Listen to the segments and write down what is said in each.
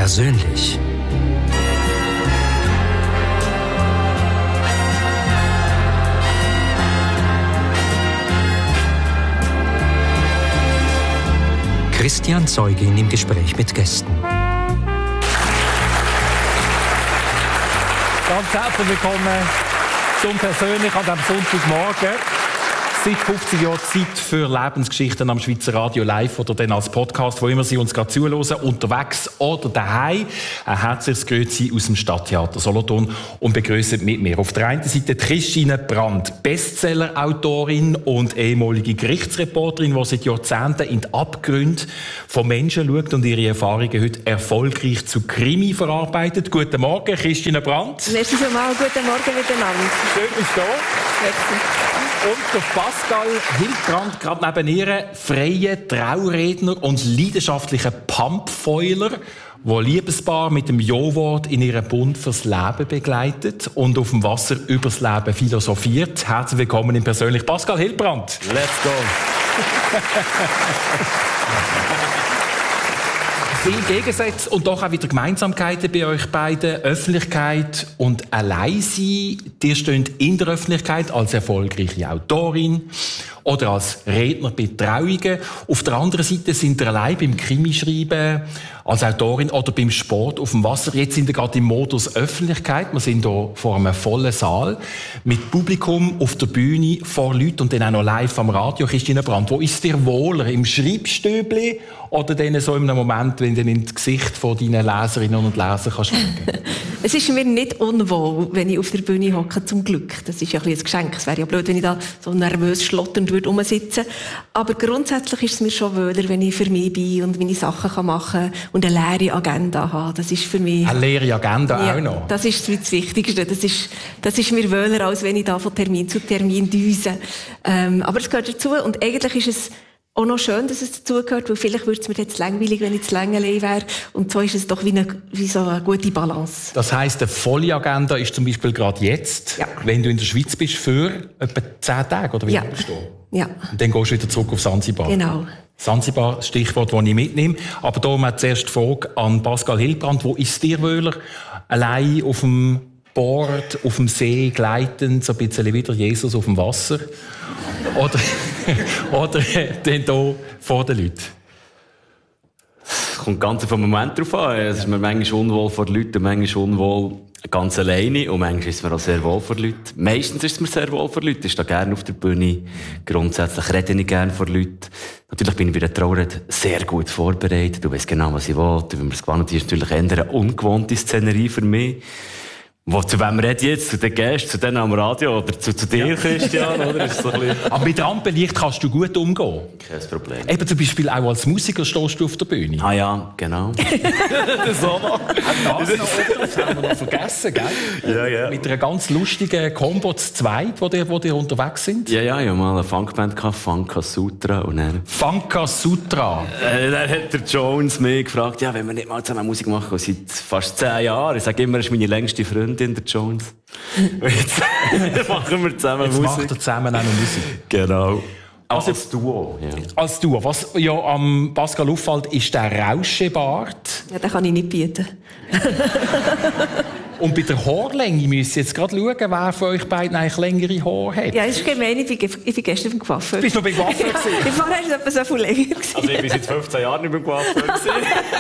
Persönlich. Christian Zeugin im Gespräch mit Gästen. Ganz herzlich willkommen zum Persönlich an diesem Sonntagmorgen. Seit 50 Jahren Zeit für Lebensgeschichten am Schweizer Radio live oder dann als Podcast, wo immer Sie uns gerade zuhören, unterwegs oder daheim. Ein herzliches Grüezi aus dem Stadttheater Solothurn und begrüßen mit mir auf der einen Seite Christine Brandt, Bestseller-Autorin und ehemalige Gerichtsreporterin, die seit Jahrzehnten in die Abgründe von Menschen schaut und ihre Erfahrungen heute erfolgreich zu Krimi verarbeitet. Guten Morgen, Christine Brandt. Merci vielmals, guten Morgen miteinander. Schön, bist du da. Merci. Und der Pascal Hildbrand, gerade neben ihr, freie Trauredner und leidenschaftlicher Pumpfoiler, der Liebespaar mit dem Jo-Wort in ihrem Bund fürs Leben begleitet und auf dem Wasser übers Leben philosophiert. Herzlich willkommen im Persönlich Pascal Hildbrand. Let's go! Viele Gegensätze und doch auch wieder Gemeinsamkeiten bei euch beiden. Öffentlichkeit und Alleinsein. Ihr steht in der Öffentlichkeit als erfolgreiche Autorin oder als Redner bei Trauungen. Auf der anderen Seite sind ihr allein beim Krimischreiben, als Autorin oder beim Sport auf dem Wasser. Jetzt sind wir gerade im Modus Öffentlichkeit. Wir sind hier vor einem vollen Saal mit Publikum auf der Bühne, vor Leuten und dann auch noch live am Radio. Christine Brandt, wo ist dir wohler? Im Schreibstübli oder dann so in einem Moment, wenn du in das Gesicht von deinen Leserinnen und Lesern kannst schauen? Es ist mir nicht unwohl, wenn ich auf der Bühne hocke, zum Glück. Das ist ja ein Geschenk. Es wäre ja blöd, wenn ich da so nervös schlotternd rumsitzen würde. Aber grundsätzlich ist es mir schon wohler, wenn ich für mich bin und meine Sachen machen kann und eine leere Agenda habe. Das ist für mich... Eine leere Agenda ja, auch noch? Das ist das Wichtigste. Das ist mir wohler, als wenn ich da von Termin zu Termin düse. Aber es gehört dazu und eigentlich ist es auch noch schön, dass es dazugehört, weil vielleicht würde es mir jetzt langweilig, wenn ich zu Längelei wäre. Und so ist es doch wie so eine gute Balance. Das heisst, eine volle Agenda ist zum Beispiel gerade jetzt, wenn du in der Schweiz bist, für etwa 10 Tage, oder wie bist du? Ja. Und dann gehst du wieder zurück auf Sansibar. Genau. Sansibar, das Stichwort, das ich mitnehme. Aber da mal zuerst die Frage an Pascal Hildbrand. Wo ist dir wohler? Allein auf dem Board, auf dem See, gleitend, so ein bisschen wieder Jesus auf dem Wasser? Oder dann hier vor den Leuten? Es kommt ganz auf den Moment drauf an. Es ist mir manchmal unwohl vor den Leuten, manchmal unwohl ganz alleine und manchmal ist es mir auch sehr wohl vor den Leuten. Meistens ist es mir sehr wohl vor den Leuten. Ich stehe gerne auf der Bühne. Grundsätzlich rede ich gerne vor den Leuten. Natürlich bin ich bei der Trauerrede sehr gut vorbereitet. Du weißt genau, was ich will. Wenn man es gewohnt ist, natürlich eher eine ungewohnte Szenerie für mich. Zu wem rede ich jetzt? Zu den Gästen, zu denen am Radio oder zu dir, Christian? Oder? Ist so Aber mit Rampenlicht kannst du gut umgehen. Kein Problem. Eben zum Beispiel auch als Musiker stehst du auf der Bühne. Ah ja, genau. Das auch noch. Das haben wir noch vergessen, gell? Ja. Mit einer ganz lustigen Combo zu zweit, wo die unterwegs sind. Ja, ich hatte mal eine Funkband gehabt, Funka Sutra. Und dann... Funka Sutra. Dann hat der Jones mich gefragt, ja, wenn wir nicht mal zusammen Musik machen, seit fast 10 Jahren. Ich sage immer, er ist meine längste Freundin, der Jones. Jetzt machen wir zusammen Jetzt Musik. macht er zusammen auch noch Musik. Genau. Also, als Duo, ja. Als Duo. Was ja am Pascal auffällt, ist der Rauschebart. Ja, den kann ich nicht bieten. Und bei der Haarlänge müsst ihr jetzt gerade schauen, wer von euch beiden eigentlich längere Haare hat. Ja, das ist gemein. Ich bin gestern beim Coiffeur. Bist du noch beim Coiffeur gewesen? Ich war erst etwa so viel länger. Also ich bin seit 15 Jahren nicht beim Coiffeur gewesen.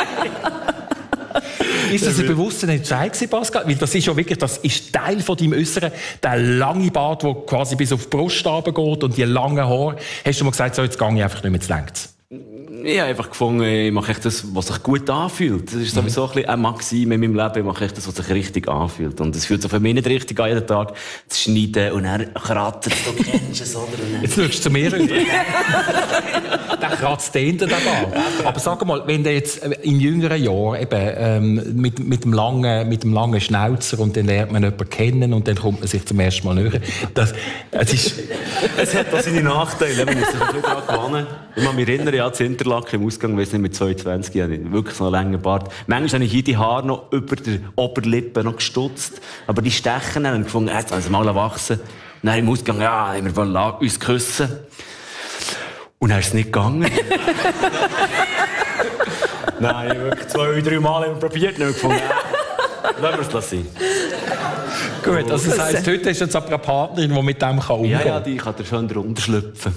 Ist das ein bewusster Entscheid gewesen, Pascal? Weil das ist ja wirklich, das ist Teil von deinem Äußeren, der lange Bart, der quasi bis auf die Brust runtergeht und die langen Haare. Hast du mal gesagt, so, jetzt gehe ich einfach nicht mehr zu längs? Ich habe einfach gefunden, ich mache echt das, was sich gut anfühlt. Das ist sowieso ein bisschen eine Maxime in meinem Leben. Ich mache echt das, was sich richtig anfühlt. Und es fühlt sich für mich nicht richtig an, jeden Tag zu schneiden und dann kratzt. Du kennst es, oder? Jetzt schaust du zu mir rüber. Der kratzt hinter den Bart. Aber sag mal, wenn du jetzt in jüngeren Jahren eben, mit dem langen Schnauzer und dann lernt man jemanden kennen und dann kommt man sich zum ersten Mal näher. Es hat auch seine Nachteile. Man muss sich ein bisschen daran gewöhnen. Ich kann mich erinnern, ja, zu Interlaken im Ausgang, weiss nicht, mit 22 hatte ich wirklich so einen langen Bart. Manchmal habe ich hier die Haare noch über der Oberlippe noch gestutzt. Aber die Stechen haben gefunden, jetzt haben sie mal wachsen. Und dann im Ausgang, ja, haben wir uns küssen. Und dann ist es nicht gegangen. Nein, wirklich 2-3 Mal haben wir probiert, nicht gefunden. Lassen wir es sein. Gut, also das heisst, heute ist jetzt aber eine Partnerin, die mit dem umgehen kann. Ja, die kann dir schön drunter schlüpfen.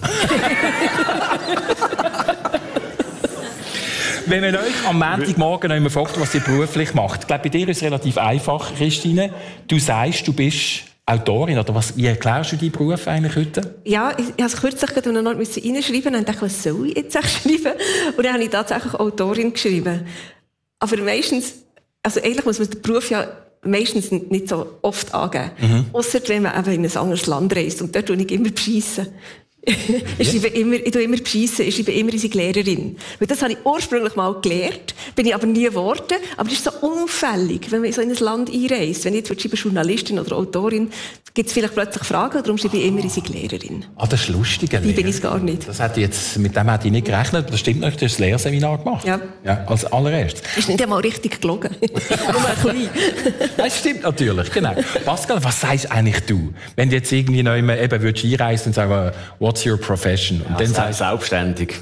Wenn man euch am Montagmorgen noch immer fragt, was ihr beruflich macht, ich glaube, bei dir ist es relativ einfach, Christine. Du sagst, du bist Autorin, oder was, wie erklärst du deinen Beruf eigentlich heute? Ja, ich musste es kürzlich noch reinschreiben und dachte, was soll ich jetzt schreiben? Und dann habe ich tatsächlich Autorin geschrieben. Aber meistens, also eigentlich muss man den Beruf ja meistens nicht so oft angeben. Ausser wenn man eben in ein anderes Land reist. Und dort tue ich immer beschissen. Ich tue immer beschissen, ich schreibe immer unsere Lehrerin. Weil das habe ich ursprünglich mal gelernt, bin ich aber nie geworden. Aber es ist so unauffällig, wenn man so in ein Land einreist. Wenn ich jetzt schreibe, Journalistin oder Autorin, gibt es vielleicht plötzlich Fragen, darum schreibe ich immer unsere Lehrerin. Ah, das ist lustig. Die bin ich gar nicht. Mit dem hätte ich nicht gerechnet. Das stimmt nicht, du hast ein Lehrseminar gemacht. Ja. Als allererstes. Ist nicht einmal richtig gelogen. Nur ein klein. Das stimmt natürlich, genau. Pascal, was sagst eigentlich du? Wenn du jetzt irgendwie noch immer eben würdest einreisen und sagen, what's your profession? Und ja, dann sagst selbstständig.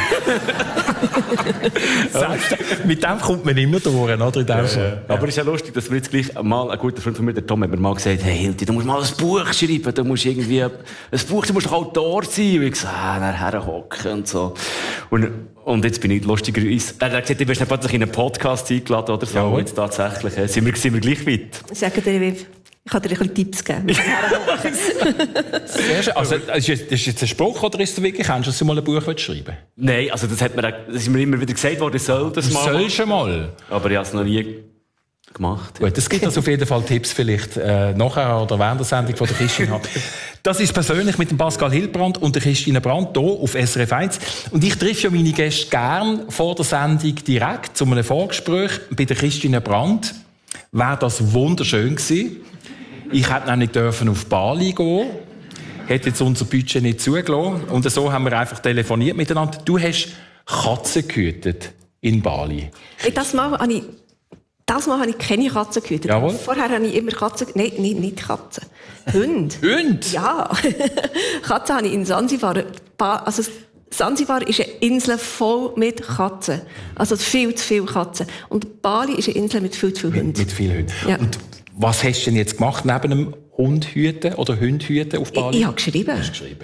Mit dem kommt man immer durch, oder? Aber es ist ja lustig, dass wir jetzt gleich mal, ein guter Freund von mir, der Tom, hat mir mal gesagt, hey Hilti, du musst mal ein Buch schreiben, du musst irgendwie, du musst doch Autor sein. Und ich gesagt, nachher hocken und so. Und jetzt bin ich lustigerweise, er hat gesagt, du wirst nicht plötzlich in einen Podcast eingeladen oder so. Ja, und jetzt tatsächlich, sind wir gleich weit. Sagen dir, ich kann dir ein bisschen Tipps geben. Sehr schön. Also, ist jetzt ein Spruch oder ist es wirklich, kannst du mal ein Buch schreiben? Nein, also das ist mir immer wieder gesagt worden, ich soll das mal. Sollst du mal? Aber ich habe es noch nie gemacht. Gut, es gibt also auf jeden Fall Tipps vielleicht nachher oder während der Sendung von der Christine. Das ist persönlich mit dem Pascal Hilbrand und der Christine Brandt hier auf SRF 1. Und ich treffe ja meine Gäste gern vor der Sendung direkt zu einem Vorgespräch. Bei der Christine Brandt wäre das wunderschön gewesen. Ich hätte nämlich auf Bali gehen. Hätte jetzt unser Budget nicht zugelassen. Und so haben wir einfach telefoniert miteinander. Du hast Katzen gehütet in Bali. Das Mal habe ich keine Katzen gehütet. Jawohl. Vorher habe ich immer Katzen... Nein, nicht Katzen. Hunde. Hunde? Ja. Katzen habe ich in Sansibar. Also Sansibar ist eine Insel voll mit Katzen. Also viel zu viele Katzen. Und Bali ist eine Insel mit viel zu vielen Hunden. Mit vielen Hunden. Ja. Und was hast du denn jetzt gemacht neben einem Hundhüten oder Hundhüten auf Bali? Ich habe geschrieben. Du hast geschrieben.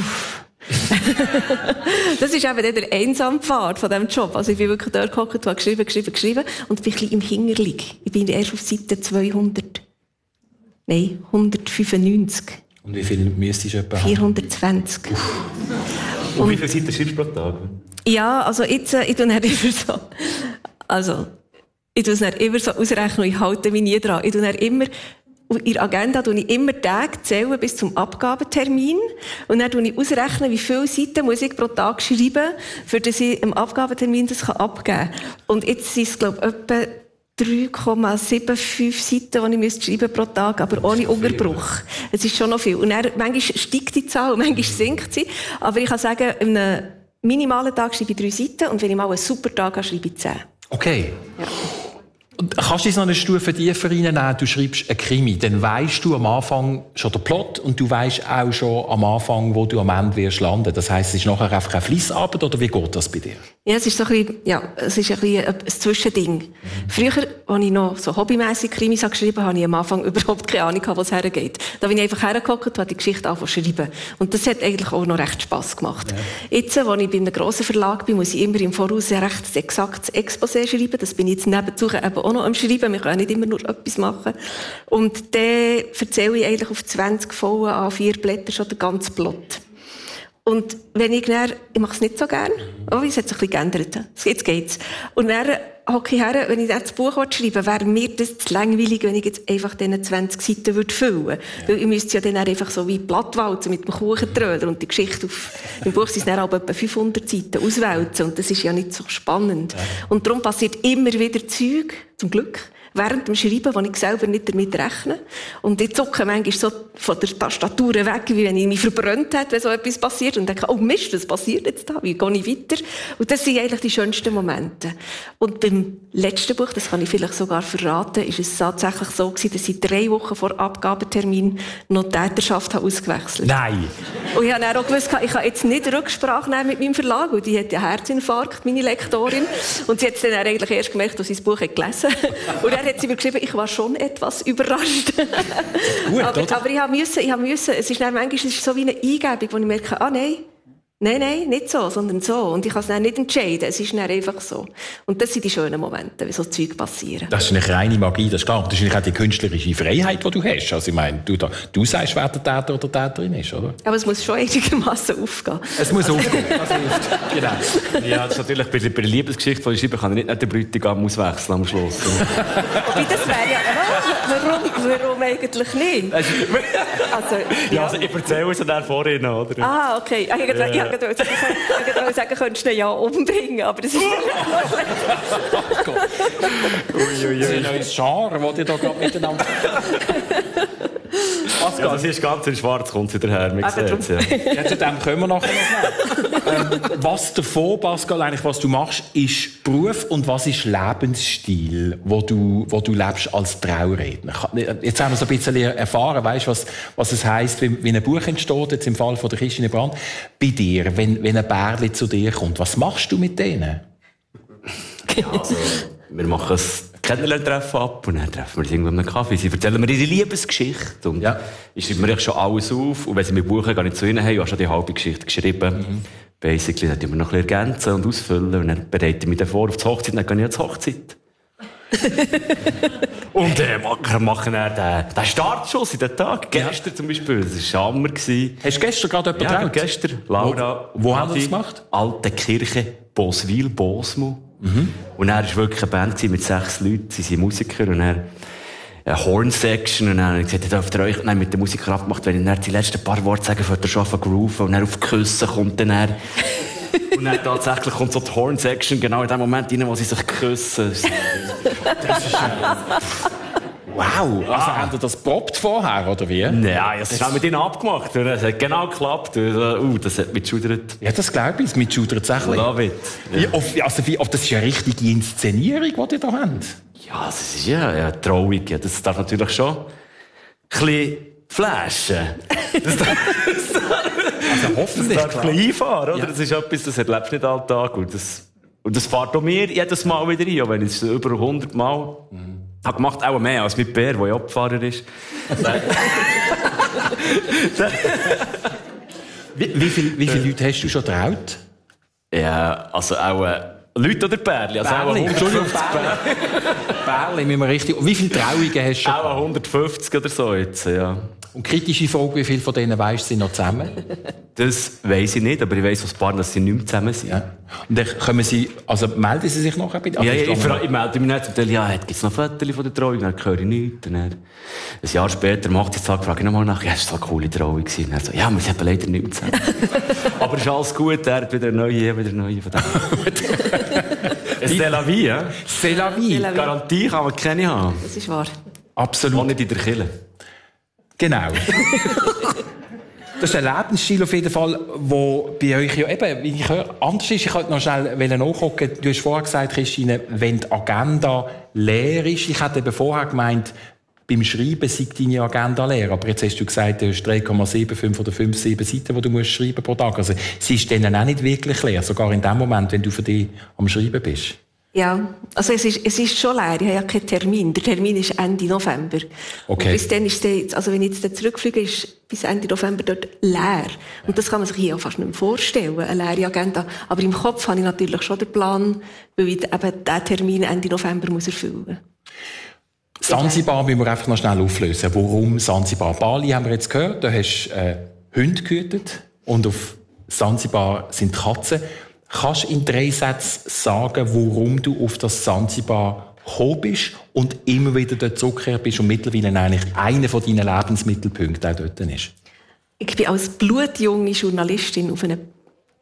Das ist eben der Einsampfad von diesem Job. Also ich bin wirklich dort gehockt, habe geschrieben und bin ein bisschen im Hinterlig. Ich bin erst auf Seite 195. Und wie viel müsstest du etwa 420. Und wie viele Seiten schreibst du pro Tag? Ja, also jetzt, ich tue nicht immer so. Also, ich tue es nicht immer so ausrechnen, ich halte mich nie dran. Ich tue nicht immer, in der Agenda tue ich immer Tage zählen bis zum Abgabetermin. Und dann tue ich ausrechnen, wie viele Seiten muss ich pro Tag schreiben, für dass ich am Abgabetermin das abgeben kann. Und jetzt sind es, glaube ich, etwa 3,75 Seiten, die ich schreiben pro Tag, aber ohne Unterbruch. Es ist schon noch viel. Und dann, manchmal steigt die Zahl, manchmal sinkt sie. Aber ich kann sagen, an einem minimalen Tag schreibe ich 3 Seiten und wenn ich mal einen super Tag habe, schreibe ich 10. Okay. Ja. Und kannst du jetzt noch eine Stufe tiefer reinnehmen? Du schreibst einen Krimi, dann weisst du am Anfang schon den Plot und du weisst auch schon am Anfang, wo du am Ende wirst landen. Das heisst, es ist nachher einfach eine Fleissarbeit, oder wie geht das bei dir? Ja, es ist so ein bisschen ein Zwischending. Früher, als ich noch so hobbymässig Krimis geschrieben habe, hatte ich am Anfang überhaupt keine Ahnung, wo es hergeht. Da bin ich einfach hergehockt und habe die Geschichte angefangen zu schreiben. Und das hat eigentlich auch noch recht Spass gemacht. Ja. Jetzt, als ich bei einem grossen Verlag bin, muss ich immer im Voraus ein recht exaktes Exposé schreiben. Das bin ich jetzt nebenzu eben auch noch am Schreiben. Wir können nicht immer nur etwas machen. Und dann erzähle ich eigentlich auf 20 vollen A4 Blätter schon den ganzen Plot. Und wenn ich mache es nicht so gern. Oh, es hat sich ein bisschen geändert. Jetzt geht's. Und dann hocke ich her, wenn ich das Buch schreiben will, wäre mir das zu langweilig, wenn ich jetzt einfach diese 20 Seiten füllen würde. Ja. Weil ich müsste ja dann einfach so wie Plattwalzen mit dem Kuchentröder und die Geschichte im Buch sind es dann auch etwa 500 Seiten auswälzen. Und das ist ja nicht so spannend. Ja. Und darum passiert immer wieder Zeug, zum Glück, während dem Schreiben, wo ich selber nicht damit rechne. Und ich zucke manchmal so von der Tastatur weg, wie wenn ich mich verbrannt hätte, wenn so etwas passiert. Und denke, oh Mist, was passiert jetzt da? Wie gehe ich weiter? Und das sind eigentlich die schönsten Momente. Und beim letzten Buch, das kann ich vielleicht sogar verraten, ist es tatsächlich so gewesen, dass ich 3 Wochen vor Abgabetermin noch die Täterschaft ausgewechselt habe. Nein! Und ich habe dann auch gewusst, ich kann jetzt nicht Rücksprache nehmen mit meinem Verlag, weil die hat einen Herzinfarkt, meine Lektorin. Und sie hat es dann eigentlich erst gemerkt, als sie das Buch gelesen hat. Und dann hat sie mir geschrieben, ich war schon etwas überrascht. Gut, aber ich musste, es ist dann manchmal so wie eine Eingebung, wo ich merke, Nein, nicht so, sondern so. Und ich kann es dann nicht entscheiden. Es ist dann einfach so. Und das sind die schönen Momente, wie so Zeug passieren. Das ist eine reine Magie, das ist klar. Das ist auch die künstlerische Freiheit, die du hast. Also ich meine, du sagst, wer der Täter oder Täterin ist, oder? Aber es muss schon einigermaßen aufgehen. Es muss aufgehen, das hilft. Genau. Ja, das ist natürlich bei der Liebesgeschichte, die ich schreibe, kann ich nicht den Bräutigam auswechseln am Schluss. Wobei, das wäre ja... Warum eigentlich nicht? Also ich erzähle es dann vorhin, oder? Ah, okay. Ich wollte sagen, könntest du ihn ja umbringen, aber das ist oh Gott. Das ist ein neues Genre, das ihr da gerade miteinander... Pascal, sie ist ganz in schwarz, kommt sie daher. Ja, zu dem kommen wir nachher noch. Was davon, Pascal, eigentlich, was du machst, ist Beruf und was ist Lebensstil, wo du lebst als Trauredner? Jetzt haben wir so ein bisschen erfahren, weißt, was es heisst, wie ein Buch entsteht, jetzt im Fall von der Christine Brand. Bei dir, wenn ein Bärli zu dir kommt, was machst du mit denen? Ja, also, wir machen es Kennenlerntreffen ab und dann treffen wir uns irgendwann einen Kaffee. Sie erzählen mir ihre Liebesgeschichte und ich schreibe mir schon alles auf und wenn sie mir buchen, gehe ich zu ihnen, hey, ich habe schon die halbe Geschichte geschrieben. Basically, dann tun wir noch ein bisschen ergänzen und ausfüllen und dann bereite ich mich dann vor auf die Hochzeit, dann gehe ich zur Hochzeit. Und machen dann den Startschuss in den Tag. Gestern zum Beispiel, das war Hammer. Hast du gestern gerade jemanden getraut? Ja, gestern. Laura. Wo haben wir das gemacht? Alte Kirche, Boswil, Bosmo. Und er war wirklich eine Band mit 6 Leuten, sie sind Musiker, und er eine Horn-Section, und dann habe ich gesagt, ihr dürft euch mit den Musikern abgemacht, wenn ich dann die letzten paar Worte sage, fängt er schon an grooven, und dann auf Küssen kommt dann er. Und dann tatsächlich kommt so die Horn-Section genau in dem Moment rein, wo sie sich küssen. Das ist wow! Also habt ihr das probt vorher, oder wie? Nein, das ist auch mit ihnen abgemacht. Es hat genau geklappt. Das hat mitgeschudert. Ja, das glaube ich. Es mitgeschudert tatsächlich. Love it. Ja. Das ist ja eine richtige Inszenierung, die ihr da habt. Ja, das ist ja traurig. Ja. Das darf natürlich schon ein bisschen flashen. Also hoffentlich. Das darf ein bisschen einfahren, oder? Ja. Das ist etwas, das erlebst du nicht alltag. Und das fährt auch mir jedes Mal wieder ein, auch wenn ich es über 100 Mal habe gemacht, auch mehr als mit Bär, der ja Abfahrer ist. Wie viele Leute hast du schon getraut? Ja, also auch Leute oder Bärli? Also Bärli. Entschuldigung, Bärli, müssen wir richtig... Wie viele Trauungen hast du schon? Auch 150 oder so jetzt, ja. Und kritische Frage, wie viele von denen weisst, sind noch zusammen? Das weiss ich nicht, aber ich weiss aus ein paar, dass sie nicht mehr zusammen sind. Ja. Und dann kommen sie, also melden sie sich noch ein bisschen? Ja, ich melde mich nicht. Und dann, gibt es noch Fotos von der Trauung? Dann höre ich nichts. Und dann, ein Jahr später, am 80. Tag, frage ich nochmal nach, es war so eine coole Trauung gewesen. Und er so, wir sind leider nicht mehr zusammen. Aber es ist alles gut, er hat wieder eine neue von dem. C'est la vie, ja? C'est la vie. Garantie kann man keine haben. Das ist wahr. Absolut. Auch nicht in der Kirche. Genau. Das ist ein Lebensstil auf jeden Fall, der bei euch ja eben, wie ich höre, anders ist. Ich wollte noch schnell nachgucken. Du hast vorher gesagt, Christine, wenn die Agenda leer ist. Ich hätte eben vorher gemeint, beim Schreiben sei deine Agenda leer. Aber jetzt hast du gesagt, du hast 3,75 oder 5,7 Seiten, die du musst schreiben pro Tag. Also sie ist dann auch nicht wirklich leer, sogar in dem Moment, wenn du für dich am Schreiben bist. Ja, also es ist schon leer. Ich habe ja keinen Termin. Der Termin ist Ende November. Okay. Und bis dann ist also wenn ich jetzt zurückfliege, ist bis Ende November dort leer. Und das kann man sich hier auch fast nicht mehr vorstellen, eine leere Agenda. Aber im Kopf habe ich natürlich schon den Plan, weil ich eben diesen Termin Ende November muss erfüllen muss. Zanzibar müssen wir einfach noch schnell auflösen. Warum Zanzibar? Bali haben wir jetzt gehört, da hast du Hunde gehütet und auf Zanzibar sind Katzen. Kannst du in 3 Sätzen sagen, warum du auf das Zanzibar gekommen bist und immer wieder dort zurückgekehrt bist und mittlerweile eigentlich einer von deinen Lebensmittelpunkten auch dort ist? Ich bin als blutjunge Journalistin auf eine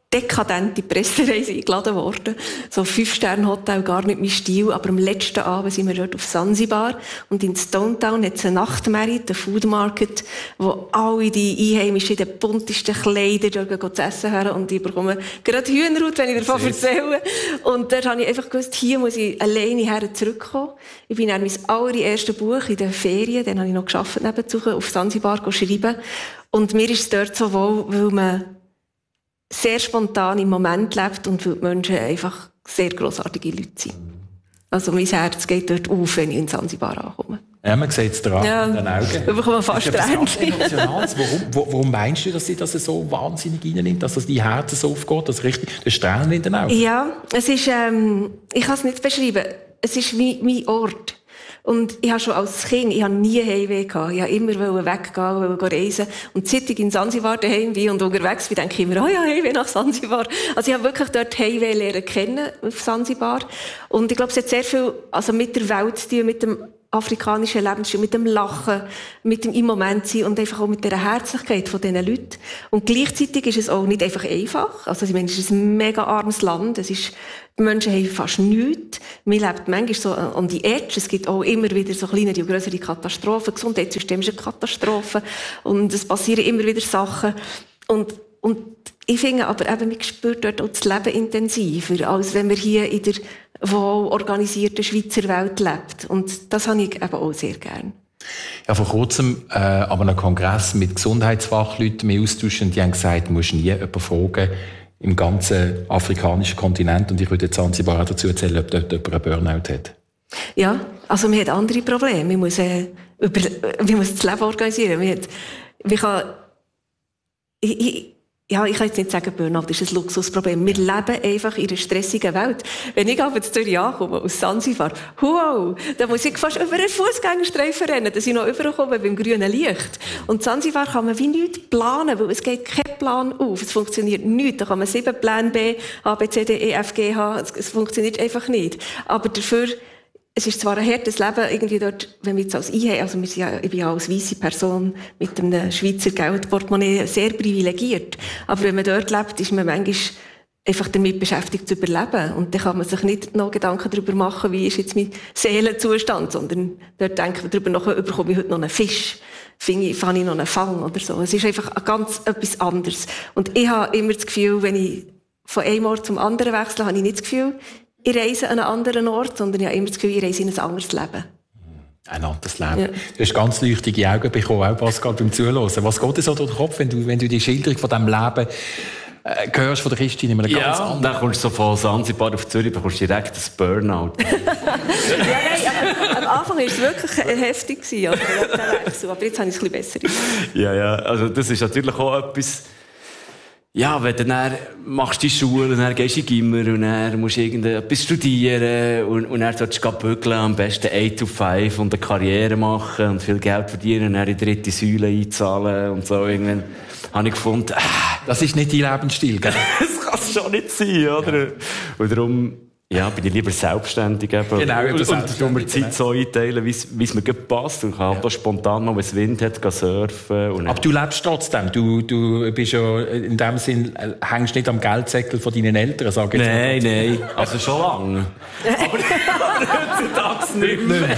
dekadente Pressereise eingeladen worden. So 5-Sterne-Hotel, gar nicht mein Stil. Aber am letzten Abend sind wir dort auf Sansibar. Und in Stone Town hat es einen Nachtmarkt, einen Food Market, wo alle die Einheimischen in den buntesten Kleidern dort zu essen haben. Und ich bekomme gerade Hühnerhaut, wenn ich davon erzähle. Und dort habe ich einfach gewusst, hier muss ich alleine her zurückkommen. Ich bin dann mein allererste Buch in den Ferien, dann habe ich noch gearbeitet nebenzu, auf Sansibar schreiben. Und mir ist es dort so wohl, weil man sehr spontan im Moment lebt und weil die Menschen einfach sehr grossartige Leute sind. Also mein Herz geht dort auf, wenn ich in Sansibar ankomme. Ja, man sieht es dran in den Augen. Da bekommt man fast Tränen. Warum meinst du, dass sie das so wahnsinnig reinnimmt, dass das dein Herz so aufgeht, dass richtig Tränen in den Augen? Ja, es ist, ich kann es nicht beschreiben. Es ist wie mein Ort. Und ich habe schon als Kind, ich habe nie Heimweh gehabt. Ich wollte immer weggehen, reisen. Und seit ich in Sansibar daheim bin und unterwegs bin, denke ich immer, oh ja, Heimweh nach Sansibar. Also ich habe wirklich dort Heimweh lernen kennen auf Sansibar. Und ich glaube, es hat sehr viel, also mit der Welt zu tun, mit dem afrikanischen Lebensstil, mit dem Lachen, mit dem im Moment sein und einfach auch mit der Herzlichkeit von diesen Leuten. Und gleichzeitig ist es auch nicht einfach einfach. Also ich meine, es ist ein mega armes Land. Es ist, die Menschen haben fast nichts. Man lebt manchmal so an die Edge. Es gibt auch immer wieder so kleinere und grössere Katastrophen. Das Gesundheitssystem ist eine Katastrophe. Und es passieren immer wieder Sachen. Und ich finde aber eben, man spürt dort auch das Leben intensiver, als wenn man hier in der wohl organisierten Schweizer Welt lebt. Und das habe ich eben auch sehr gern. Ja, vor kurzem aber einen Kongress mit Gesundheitsfachleuten mehr austauschen. Die haben gesagt, du musst nie jemanden fragen im ganzen afrikanischen Kontinent. Und ich würde jetzt Sansibar auch dazu erzählen, ob dort jemand einen Burnout hat. Ja, also man hat andere Probleme. Man muss das Leben organisieren. Ich kann jetzt nicht sagen, Burnout ist ein Luxusproblem. Wir leben einfach in einer stressigen Welt. Wenn ich aber zu Zürich ankomme, aus Sansibar, wow, dann muss ich fast über einen Fußgängerstreifen rennen, dass ich noch überkomme beim grünen Licht. Und Sansibar kann man wie nichts planen, weil es geht kein Plan auf. Es funktioniert nichts. Da kann man 7 Pläne B, A, B, C, D, E, F, G, H. Es funktioniert einfach nicht. Aber dafür, es ist zwar ein hartes Leben, irgendwie dort, wenn wir jetzt als ich bin ja als weisse Person mit einem Schweizer Geldportemonnaie sehr privilegiert. Aber wenn man dort lebt, ist man manchmal einfach damit beschäftigt zu überleben. Und dann kann man sich nicht noch Gedanken darüber machen, wie ist jetzt mein Seelenzustand, sondern dort denkt man darüber nach, bekomme ich heute noch einen Fisch? Fange ich noch einen Fang oder so. Es ist einfach ganz etwas anderes. Und ich habe immer das Gefühl, wenn ich von einem Ort zum anderen wechsle, habe ich nicht das Gefühl, ich reise an einen anderen Ort, sondern ich habe immer das Gefühl, ich reise in ein anderes Leben. Ein anderes Leben. Ja. Du hast ganz leuchtige Augen bekommen, auch Pascal, beim Zuhören. Was geht dir so durch den Kopf, wenn du die Schilderung von diesem Leben hörst von der Christine in einem ganz anderen... Dann kommst du so von Sansibar auf Zürich, bekommst du direkt ein Burnout. Am Anfang war es wirklich heftig, aber jetzt habe ich es ein bisschen besser. Ja, also das ist natürlich auch etwas... Ja, wenn du dann machst die Schule und dann gehst du in Gimmer und dann musst du etwas studieren und dann solltest du bügeln, am besten 8 to 5 und eine Karriere machen und viel Geld verdienen und dann in die 3. Säule einzahlen und so. Irgendwann habe ich gefunden, das ist nicht dein Lebensstil, gell? Das kann es schon nicht sein, oder? Ja. Und darum... Ja, bin ich lieber selbstständig eben. Genau, und mir Zeit so einteilen, wie es mir gut passt. Und kann halt spontan mal, wenn es Wind hat, surfen. Und aber du lebst trotzdem. Du bist ja, in dem Sinn, hängst nicht am Geldsäckel von deinen Eltern, sag ich. Nein. Also schon lange. Aber heutzutage nicht mehr.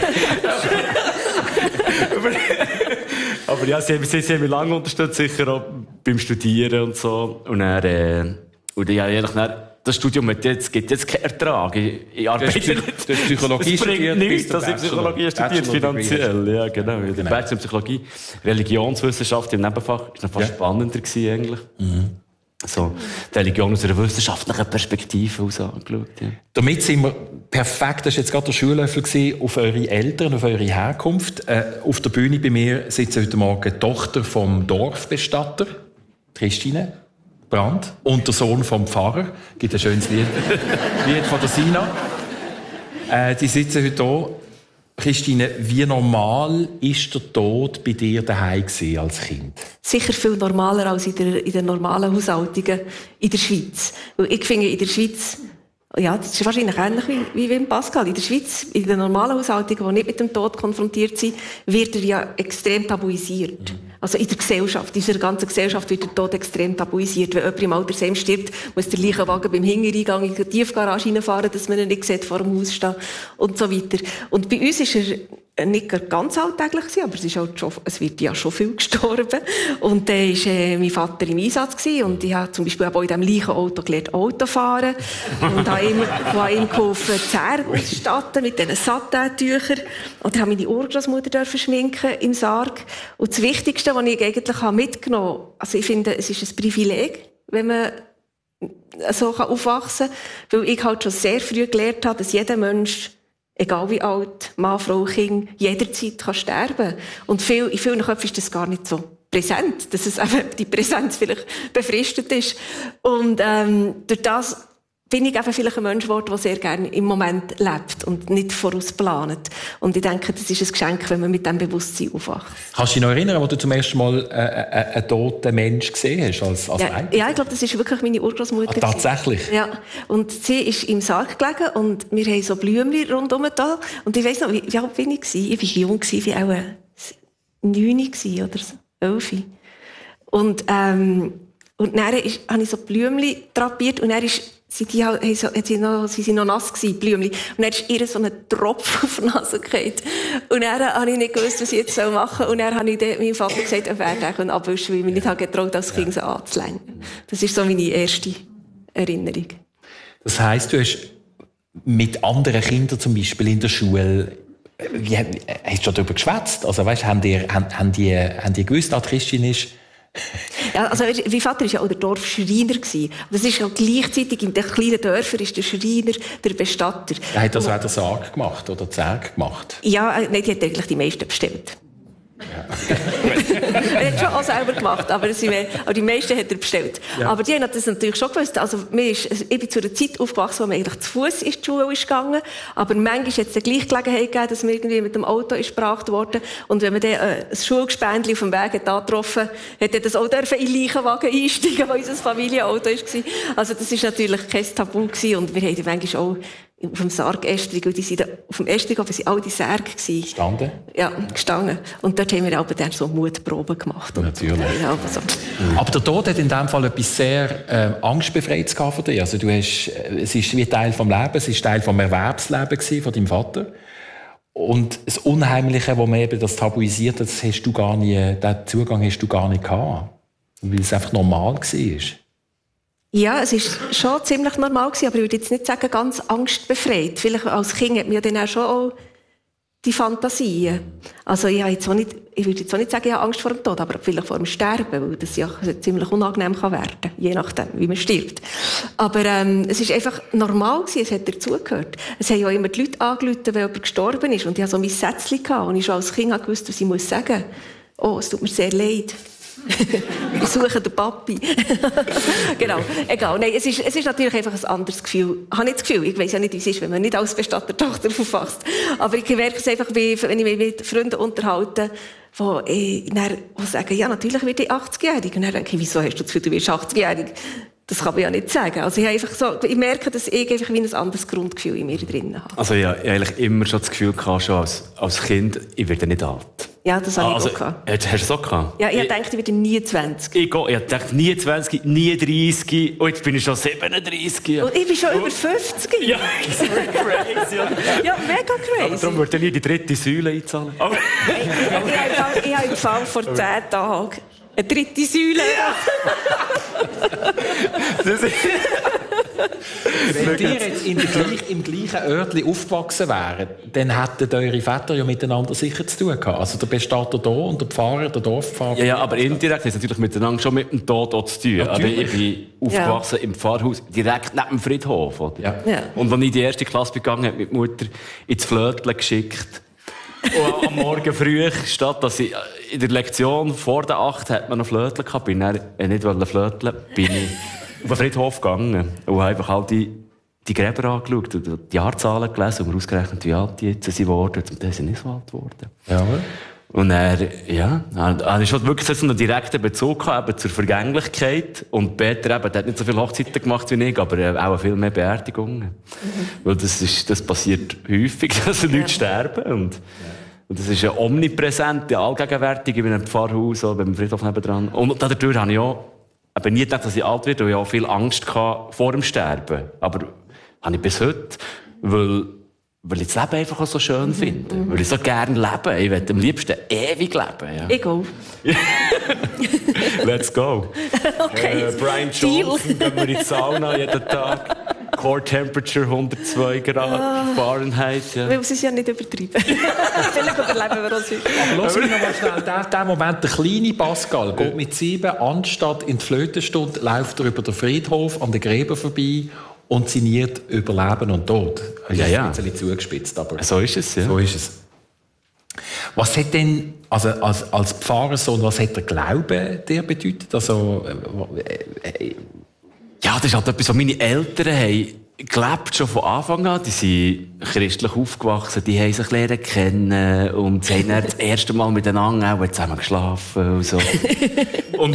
Aber ja, sie haben mich lange unterstützt, sicher auch beim Studieren und so. Und dann, das Studium gibt jetzt keinen Ertrag. Ich arbeite nicht. Du hast Psychologie studiert. Nichts, dass ich Psychologie studiert, finanziell. Ja, genau. Bachelor Psychologie, Religionswissenschaft im Nebenfach. Das war noch fast spannender gewesen, eigentlich. Mhm. So, die Religion aus einer wissenschaftlichen Perspektive aus angeschaut. Ja. Damit sind wir perfekt, das war jetzt gerade der Schuhlöffel auf eure Eltern, auf eure Herkunft. Auf der Bühne bei mir sitzt heute Morgen die Tochter vom Dorfbestatter, Christine Brandt, und der Sohn vom Pfarrer. Gibt ein schönes Lied von der Sina. Die sitzen heute hier. Christine, wie normal ist der Tod bei dir daheim gewesen als Kind? Sicher viel normaler als in der normalen Haushaltungen in der Schweiz. Weil ich finde, in der Schweiz, ja, das ist wahrscheinlich ähnlich wie in Pascal. In der Schweiz, in den normalen Haushaltungen, die nicht mit dem Tod konfrontiert sind, wird er ja extrem tabuisiert. Also in der Gesellschaft, in unserer ganzen Gesellschaft wird der Tod extrem tabuisiert. Wenn jemand im Altersheim stirbt, muss der Leichenwagen beim Hintereingang in die Tiefgarage reinfahren, dass man ihn nicht sieht, vor dem Haus stehen und so weiter. Und bei uns ist er nicht ganz alltäglich gewesen, aber es wird ja schon viel gestorben. Und dann war mein Vater im Einsatz gewesen, und ich habe zum Beispiel auch in diesem Leichenauto gelernt, Auto fahren. Und habe ihm geholfen, die Zähne auszustatten mit diesen Satin-Tüchern. Und habe meine Urgroßmutter schminken im Sarg. Und das Wichtigste, was ich eigentlich mitgenommen habe, also ich finde, es ist ein Privileg, wenn man so aufwachsen kann, weil ich halt schon sehr früh gelernt habe, dass jeder Mensch, egal wie alt, Mann, Frau, Kind, jederzeit kann sterben. Und in vielen Köpfen ist das gar nicht so präsent, dass es eben die Präsenz vielleicht befristet ist. Und durch das bin ich einfach vielleicht ein Mensch geworden, der sehr gerne im Moment lebt und nicht vorausplant. Und ich denke, das ist ein Geschenk, wenn man mit diesem Bewusstsein aufwacht. Kannst du dich noch erinnern, als du zum ersten Mal einen toten Mensch gesehen hast als Kind? Ja, ich glaube, das ist wirklich meine Urgroßmutter. Tatsächlich? Ja. Und sie ist im Sarg gelegen und wir haben so Blümchen rundherum da. Und ich weiss noch, wie alt bin ich? Ich war jung, wie auch 9 oder so, 11. Und dann habe ich so Blümchen drapiert und dann sind sie noch nass gewesen, Blümchen. Und dann ist ihr so ein Tropfen auf die Nase gefallen. Und dann habe ich nicht gewusst, was ich jetzt machen soll. Und dann habe ich meinem Vater gesagt, er werde abwischen, weil ich mich nicht getraut, als Kind so anzulängen. Das ist so meine erste Erinnerung. Das heisst, du hast mit anderen Kindern zum Beispiel in der Schule, hast du schon darüber geschwätzt? Also weißt, haben die gewusst, dass Christine ist? Ja, also, mein Vater war ja auch der Dorfschreiner gewesen. Das ist ja gleichzeitig in den kleinen Dörfern ist der Schreiner der Bestatter. Er hat das auch den Sarg gemacht oder die Särge gemacht? Ja, nein, die hat eigentlich die meisten bestellt. Ja. Er hat schon auch selber gemacht, aber die meisten hat er bestellt. Ja. Aber die haben das natürlich schon gewusst. Also, ich bin zu einer Zeit aufgewachsen, wo man eigentlich zu Fuß in die Schule ist gegangen. Aber manchmal hat es gleich Gelegenheit gegeben, dass man irgendwie mit dem Auto ist gebracht worden. Und wenn man dann ein Schulgespendli auf dem Weg hat angetroffen, hat er das auch in den Leichenwagen einsteigen, wo unser Familienauto war. Also, das war natürlich kein Tabu gewesen. Und wir haben manchmal auch auf dem Sarg-Estrig, und die sind auf dem Estrig, aber sind all die Särge gewesen. Gestanden? Ja, gestanden. Und dort haben wir aber dann so Mutproben gemacht. Natürlich. Ja, so. Aber der Tod hat in dem Fall etwas sehr Angstbefreites von dir. Also es ist wie Teil vom Leben, es ist Teil vom Erwerbsleben von deinem Vater. Und das Unheimliche, wo man eben das tabuisiert hat, den Zugang hast du gar nicht gehabt. Weil es einfach normal war. Ja, es war schon ziemlich normal gewesen, aber ich würde jetzt nicht sagen, ganz angstbefreit. Vielleicht als Kind hat man ja dann auch schon auch die Fantasien. Also ich würde jetzt auch nicht sagen, ich habe Angst vor dem Tod, aber vielleicht vor dem Sterben, weil das ja ziemlich unangenehm kann werden, je nachdem, wie man stirbt. Aber es ist einfach normal gewesen, es hat dazugehört. Es haben ja immer die Leute angerufen, wenn jemand gestorben ist, und ich hatte so mein Sätzchen gehabt, und ich schon als Kind gewusst, was ich muss sagen. Oh, es tut mir sehr leid. Wir suchen den Papi. Genau, egal. Nein, es ist natürlich einfach ein anderes Gefühl. Ich habe nicht das Gefühl, ich weiss ja nicht, wie es ist, wenn man nicht als Bestattertochter aufwachst. Aber ich merke es einfach, wenn ich mich mit Freunden unterhalte, die sagen, ja, natürlich werde ich 80-jährig. Und dann denke ich, wieso hast du das Gefühl, du wirst 80-jährig? Das kann man ja nicht sagen. Also ich merke, dass ich einfach wie ein anderes Grundgefühl in mir drin habe. Also ich habe eigentlich immer schon das Gefühl gehabt, schon als Kind, ich werde nicht alt. Ja, das habe ich auch gehabt. Hast du das auch gehabt? Ja, ich dachte, ich werde nie 20. Ich dachte, nie 20, nie 30. Und jetzt bin ich schon 37. Und ich bin schon über 50. Ja, das ist crazy. Ja, mega crazy. Aber darum würde ich nie die 3. Säule einzahlen. Ich habe im Fall vor 10 Tagen eine 3. Säule. Wenn ihr jetzt im gleichen Örtchen aufgewachsen wären, dann hätten eure Väter ja miteinander sicher zu tun gehabt. Also der Bestatter hier und der Pfarrer, der Dorfpfarrer. Ja, aber indirekt ist natürlich miteinander schon mit dem Tod auch zu tun. Also ich bin aufgewachsen im Pfarrhaus, direkt neben dem Friedhof. Oder? Ja. Ja. Und als ich in die erste Klasse begangen habe, mit Mutter ins Flötchen geschickt. Und am Morgen früh, statt dass ich in der Lektion vor der 8 hat man noch Flötchen gehabt, bin ich nicht flöteln, bin ich auf den Friedhof gegangen und habe einfach all die Gräber angeschaut und die Jahrzahlen gelesen und ausgerechnet, wie alt die jetzt sind geworden. Und dann sind nicht so alt geworden. Ja. Und er hatte schon wirklich so einen direkten Bezug gehabt, zur Vergänglichkeit. Und Peter eben, der hat nicht so viele Hochzeiten gemacht wie ich, aber auch viel mehr Beerdigungen. Weil das passiert häufig, dass Leute sterben. Und Und das ist eine omnipräsente, allgegenwärtige, in einem Pfarrhaus, beim Friedhof nebendran. Und dadurch habe ich auch nie gedacht, dass ich alt werde, weil ich auch viel Angst hatte vor dem Sterben. Aber habe ich bis heute, weil ich das Leben einfach auch so schön finde. Weil ich so gerne lebe. Ich möchte am liebsten ewig leben. Ja. Ich go. Let's go. Okay. Brian Johnson, gehen wir in die Sauna jeden Tag. Core Temperature 102 Grad Fahrenheit. Ja. Weil es ist ja nicht übertrieben. Vielleicht überleben wir uns heute. Aber lass mich noch mal schnell, der Moment, der kleine Pascal geht mit 7 anstatt in die Flötenstunde, läuft er über den Friedhof an den Gräben vorbei und sinniert über Leben und Tod. Das ist ein bisschen zugespitzt, aber so ist es, ja. So ist es. Was hat denn, also als Pfarrersohn, was hat der Glaube dir bedeutet? Also, ja, das ist halt etwas, was meine Eltern haben gelebt, schon von Anfang an. Die sind christlich aufgewachsen, die haben sich lernen kennen und sie haben dann das erste Mal miteinander auch zusammen geschlafen und so. und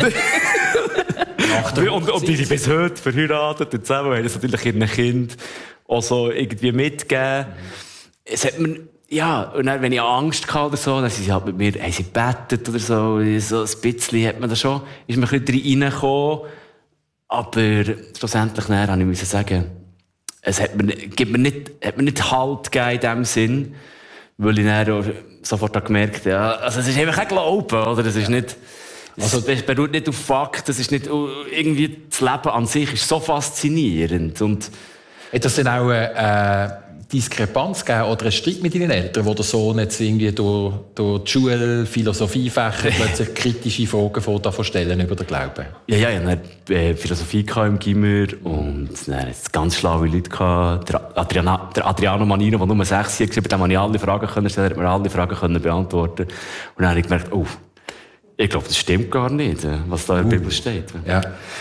die sind bis heute verheiratet und zusammen haben das natürlich ihren Kind auch so irgendwie mitgegeben. Es hat mir, ja, und dann, wenn ich Angst hatte oder so, dann sind sie halt mit mir, haben sie gebetet oder so, so ein bisschen hat man da schon, ist man ein bisschen reingekommen. Aber schlussendlich habe ich sagen, es hat mir nicht Halt gegeben in dem Sinn, weil ich dann sofort gemerkt habe, ja, also es ist einfach kein Glauben, oder? Es ist nicht, also es beruht nicht auf Fakten, es ist nicht irgendwie, das Leben an sich ist so faszinierend. Und hat das denn auch Diskrepanz gegeben oder einen Streit mit deinen Eltern, wo der Sohn jetzt irgendwie durch die Schule, Philosophiefächer plötzlich kritische Fragen stellen über den Glauben? Ja, ich hatte Philosophie im Gimmer und dann hatte es ganz schlaue Leute gehabt. Der Adriano Manino, der Nummer 6 hier geschrieben hat, dem konnte ich alle Fragen stellen, hat mir alle Fragen beantworten. Und dann habe ich gemerkt, ich glaube, das stimmt gar nicht, was da in der Bibel steht. Ja.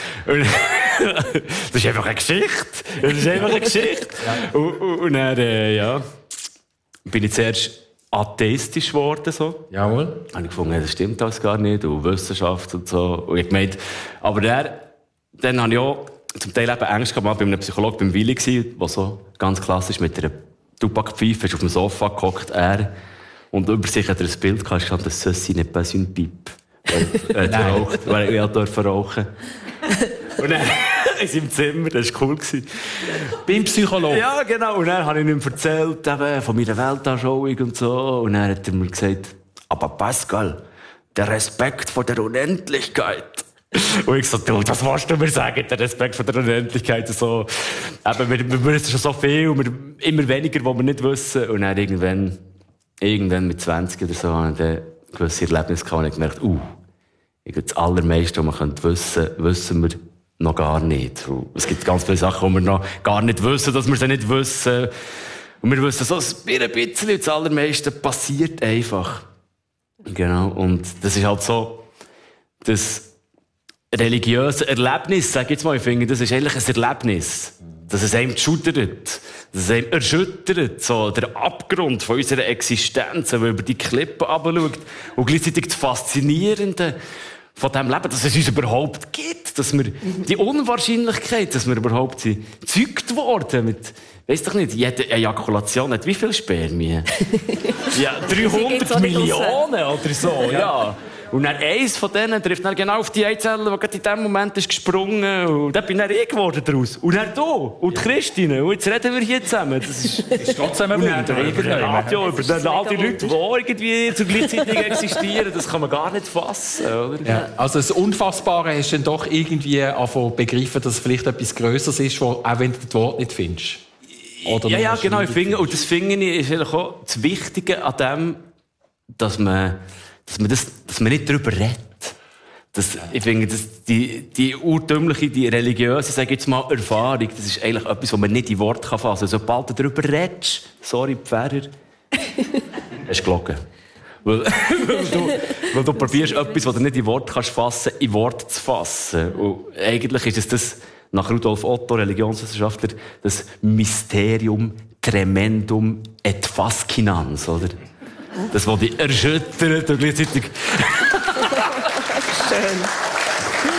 Das ist einfach eine Geschichte. Ja. Und dann, bin ich zuerst atheistisch geworden, so. Jawohl. Habe ich gefunden, das stimmt alles gar nicht, und Wissenschaft und so. Und ich gemeint, aber dann habe ich auch zum Teil eben Angst gehabt, bei einem Psychologen, beim Willi gsi, der so ganz klassisch mit einer Tabakpfeife ist auf dem Sofa gehockt, und über sich hat er ein Bild gehabt, stand, das «Ceci n'est pas une pipe». Weil ich durfte rauchen. Und dann in seinem Zimmer, das war cool. Beim Psychologen? Ja, genau. Und dann habe ich ihm erzählt, eben, von meiner Weltanschauung und so. Und dann hat er mir gesagt, aber Pascal, der Respekt vor der Unendlichkeit. Und ich so, du, das willst du mir sagen, der Respekt vor der Unendlichkeit. So, eben, wir wissen schon so viel, und immer weniger, was wir nicht wissen. Und dann irgendwann mit 20 oder so, habe ich dann gewisse Erlebnisse gehabt und ich gemerkt, das Allermeiste, was man wissen könnte, wissen wir noch gar nicht. Und es gibt ganz viele Sachen, die wir noch gar nicht wissen, dass wir sie nicht wissen. Und wir wissen so ein bisschen, das Allermeiste passiert einfach. Genau. Und das ist halt so, das religiöse Erlebnis, sag ich jetzt mal, ich finde, das ist eigentlich ein Erlebnis. Dass es einem schudert, dass es einem erschüttert, so der Abgrund von unserer Existenz, wenn man über die Klippen runterschaut. Und gleichzeitig das Faszinierende von diesem Leben, dass es uns überhaupt gibt, dass wir die Unwahrscheinlichkeit, dass wir überhaupt gezeugt worden mit, weiss doch nicht, jede Ejakulation hat wie viele Spermien? Ja, 300 Millionen oder so, ja. Und dann eins von denen trifft dann genau auf die Eizelle, die gerade in dem Moment ist gesprungen. Und dann bin dann ich geworden daraus. Und dann du. Und die Christine. Und jetzt reden wir hier zusammen. Das ist trotzdem ein Wunder. Radio über all die Leute, die irgendwie zur gleichzeitig existieren. Das kann man gar nicht fassen, oder? Ja. Also das Unfassbare hast du dann doch irgendwie begriffen, dass es vielleicht etwas Grösseres ist, auch wenn du das Wort nicht findest. Oder ja, genau. Und das finde ich ist eigentlich auch das Wichtige an dem, dass man nicht darüber redet. Ich finde, die urtümliche, die religiöse, sage ich jetzt mal, Erfahrung, das ist eigentlich etwas, was man nicht in Worte fassen kann. Sobald du darüber redest, sorry, Pfarrer, hast du gelogen. Weil du probierst etwas, was du nicht in Worte fassen kannst, in Worte zu fassen. Und eigentlich ist es das, nach Rudolf Otto, Religionswissenschaftler, das Mysterium tremendum et fascinans, oder? Das, was dich erschüttert und gleichzeitig... Schön.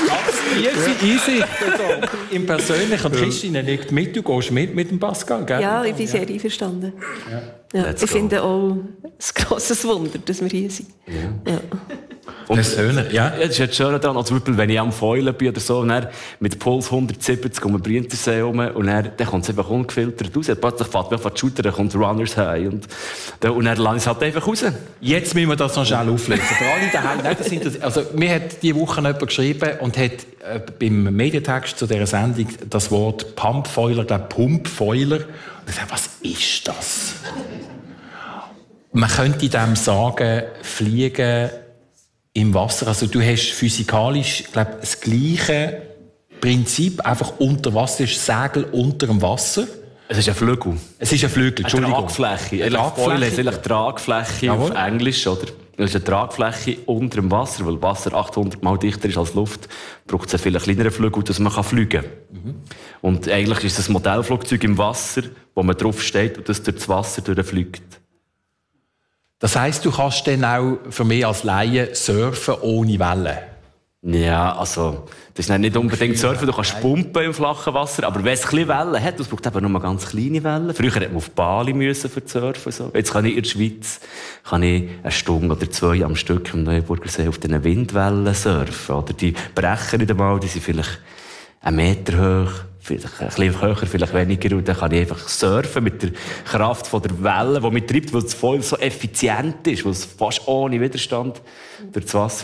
Easy. Im Persönlichen. Christine nickt mit, du gehst mit dem Pascal, gell? Ja, ich bin sehr einverstanden. Ja, ich finde auch ein grosses Wunder, dass wir hier sind. Ja. Und persönlich, ja. Das ist jetzt schön daran, zum Beispiel, wenn ich am Feulen bin oder so, und dann mit Puls 170 um den Brienzersee herum, und dann kommt es einfach ungefiltert raus. Plötzlich fährt mir auf die Schulter, dann kommt Runners High, und dann lasse ich es halt einfach raus. Jetzt müssen wir das noch schnell auflösen. Für alle daheim, nein, also, mir hat diese Woche jemand geschrieben und hat beim Mediatext zu dieser Sendung das Wort Pumpfoiler, Pumpfoiler. Und ich sage, was ist das? Man könnte dem sagen, Fliegen im Wasser. Also du hast physikalisch, glaube das gleiche Prinzip, einfach unter Wasser, ist Segel unter dem Wasser. Es ist ein Flügel. Es ist ein Flügel, Entschuldigung. Tragfläche. Foil ist eigentlich Tragfläche auf Englisch, oder? Es ist eine Tragfläche unter dem Wasser, weil Wasser 800 Mal dichter ist als Luft, braucht es einen viel kleineren Flügel, dass man fliegen kann. Und eigentlich ist es ein Modellflugzeug im Wasser, wo man drauf steht und das durch das Wasser durchfliegt. Das heisst, du kannst dann auch für mich als Laie surfen ohne Wellen? Ja, also, das ist nicht unbedingt surfen, du kannst pumpen im flachen Wasser, aber wenn es ein bisschen Wellen hat, das braucht eben nur ganz kleine Wellen. Früher hätte man auf Bali müssen für surfen, so. Jetzt kann ich in der Schweiz, eine Stunde oder 2 am Stück im Neuenburger See auf diesen Windwellen surfen, oder? Die brechen nicht einmal, die sind vielleicht 1 Meter hoch. Vielleicht ein bisschen höher, vielleicht weniger. Und dann kann ich einfach surfen mit der Kraft von der Welle, die mich treibt, weil es voll so effizient ist, weil es fast ohne Widerstand durch das Wasser